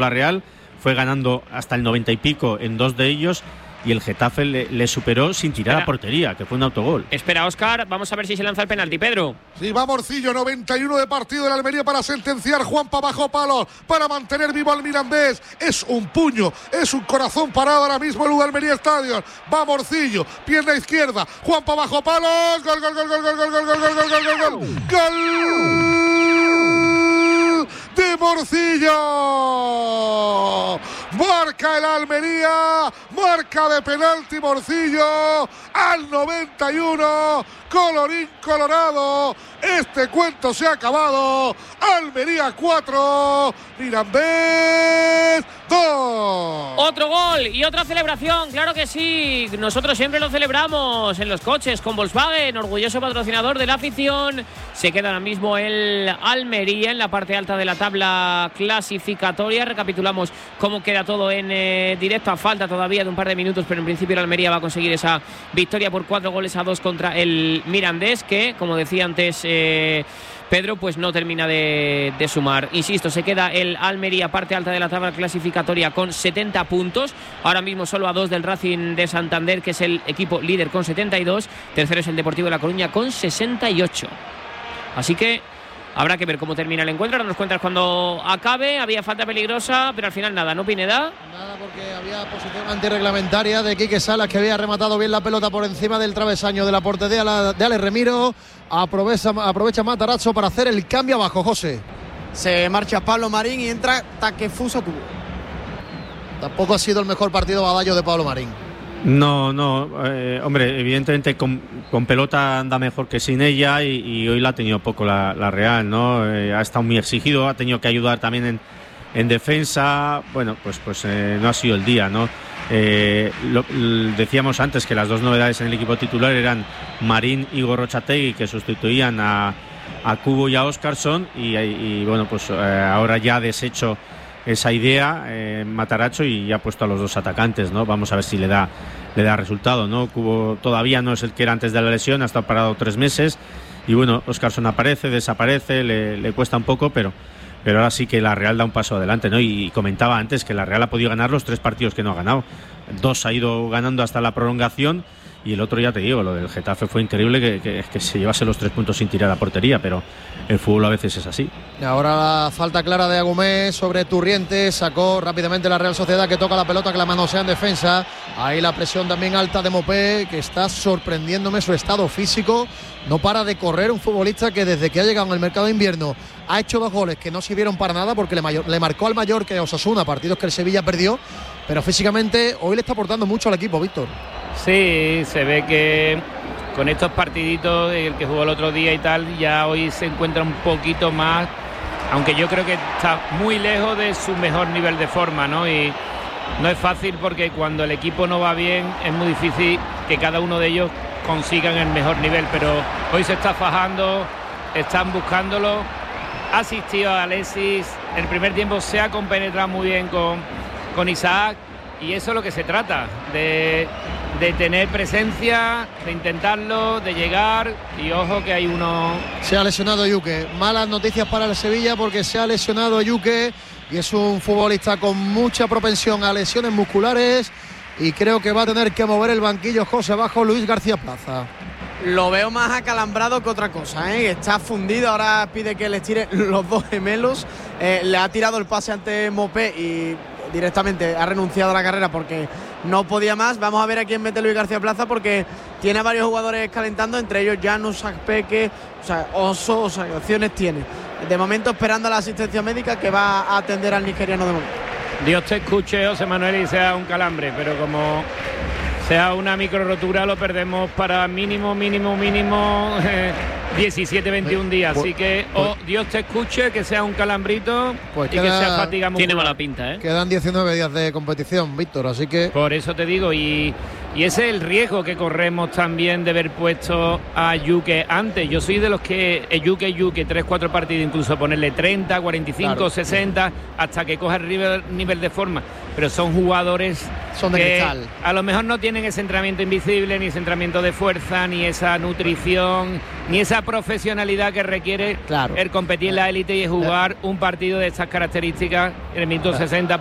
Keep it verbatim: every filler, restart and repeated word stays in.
La Real fue ganando hasta el noventa y pico en dos de ellos y el Getafe le, le superó sin tirar Espera. a portería, que fue un autogol. Espera, Óscar, vamos a ver si se lanza el penalti, Pedro. Sí, va Morcillo, noventa y uno de partido en Almería para sentenciar. Juanpa bajo palos para mantener vivo al Mirandés. Es un puño, es un corazón parado ahora mismo en el Almería Stadium. Va Morcillo, pierna izquierda, Juanpa bajo palos. Gol, gol, gol, gol, gol, gol, gol, gol, gol, gol, gol, gol, gol. ¡Gol de Morcillo! Marca el Almería, marca de penalti Morcillo al noventa y uno, colorín colorado, este cuento se ha acabado. Almería cuatro, Mirandés dos. Otro gol y otra celebración, claro que sí, nosotros siempre lo celebramos en los coches con Volkswagen, orgulloso patrocinador de la afición. Se queda ahora mismo el Almería en la parte alta de la tabla clasificatoria. Recapitulamos cómo queda todo en eh, directo, a falta todavía de un par de minutos, pero en principio el Almería va a conseguir esa victoria por cuatro goles a dos contra el Mirandés, que, como decía antes eh, Pedro, pues no termina de, de sumar. Insisto, se queda el Almería, parte alta de la tabla clasificatoria, con setenta puntos. Ahora mismo solo a dos del Racing de Santander, que es el equipo líder, con setenta y dos. Tercero es el Deportivo de La Coruña con sesenta y ocho. Así que habrá que ver cómo termina el encuentro. Ahora nos cuentas cuando acabe. Había falta peligrosa, pero al final nada, ¿no, Pineda? Nada, porque había posición antirreglamentaria de Quique Salas, que había rematado bien la pelota por encima del travesaño de la portería de Ale Remiro. Aprovecha, aprovecha Matarazzo para hacer el cambio abajo, José. Se marcha Pablo Marín y entra Takefusa Kubo. Tampoco ha sido el mejor partido Badallo de Pablo Marín. No, no, eh, hombre, evidentemente con, con pelota anda mejor que sin ella y, y hoy la ha tenido poco la, la Real, ¿no? Eh, ha estado muy exigido, ha tenido que ayudar también en, en defensa. Bueno, pues, pues eh, no ha sido el día, ¿no? Eh, lo, lo, decíamos antes que las dos novedades en el equipo titular eran Marín y Gorrochategui, que sustituían a, a Kubo y a Óscarson y, y bueno, pues eh, ahora ya ha deshecho esa idea eh, Matarazzo y ha puesto a los dos atacantes, ¿no? Vamos a ver si le da le da resultado, ¿no? Kubo todavía no es el que era antes de la lesión, ha estado parado tres meses y bueno, Óscarson aparece, desaparece, le, le cuesta un poco, pero pero ahora sí que la Real da un paso adelante, ¿no? Y, y comentaba antes que la Real ha podido ganar los tres partidos que no ha ganado. Dos ha ido ganando hasta la prolongación y el otro, ya te digo, lo del Getafe fue increíble, que, que, que se llevase los tres puntos sin tirar a portería, pero el fútbol a veces es así. Y ahora la falta clara de Agumé sobre Turrientes, sacó rápidamente la Real Sociedad, que toca la pelota, que la manosea en defensa. Ahí la presión también alta de Mopé, que está sorprendiéndome su estado físico. No para de correr, un futbolista que desde que ha llegado en el mercado de invierno ha hecho dos goles que no sirvieron para nada, porque le, mayor, le marcó al Mallorca y a Osasuna, partidos que el Sevilla perdió, pero físicamente hoy le está aportando mucho al equipo, Víctor. Sí, se ve que con estos partiditos, el que jugó el otro día y tal, ya hoy se encuentra un poquito más, aunque yo creo que está muy lejos de su mejor nivel de forma, ¿no? Y no es fácil, porque cuando el equipo no va bien es muy difícil que cada uno de ellos consigan el mejor nivel, pero hoy se está fajando, están buscándolo. Ha asistido a Alexis, el primer tiempo se ha compenetrado muy bien con, con Isaac, y eso es lo que se trata, de, de tener presencia, de intentarlo, de llegar, y ojo que hay uno... Se ha lesionado Yuque, malas noticias para el Sevilla, porque se ha lesionado Yuque y es un futbolista con mucha propensión a lesiones musculares, y creo que va a tener que mover el banquillo José bajo Luis García Plaza. Lo veo más acalambrado que otra cosa, ¿eh? Está fundido, ahora pide que les tire los dos gemelos. Eh, le ha tirado el pase ante Mopé y directamente ha renunciado a la carrera porque no podía más. Vamos a ver a quién mete Luis García Plaza, porque tiene a varios jugadores calentando, entre ellos Janus, Akpeke, o sea, Oso, o sea, opciones tiene. De momento esperando la asistencia médica que va a atender al nigeriano de momento. Dios te escuche, José Manuel, y sea un calambre, pero como sea una micro rotura, lo perdemos para mínimo, mínimo, mínimo eh, diecisiete, veintiún días. Así que oh, Dios te escuche, que sea un calambrito, pues y queda, que sea fatiga muscular. Tiene mala pinta, ¿eh? Quedan diecinueve días de competición, Víctor, así que... Por eso te digo, y, y ese es el riesgo que corremos también de haber puesto a Yuque antes. Yo soy de los que eh, Yuque, Yuque, tres, cuatro partidos, incluso ponerle treinta, cuarenta y cinco, claro, sesenta, hasta que coja el nivel, nivel de forma. pero son jugadores son de que cristal. A lo mejor no tienen ese entrenamiento invisible, ni ese entrenamiento de fuerza, ni esa nutrición, ni esa profesionalidad que requiere claro. el competir en la élite y jugar un partido de estas características en el minuto claro. sesenta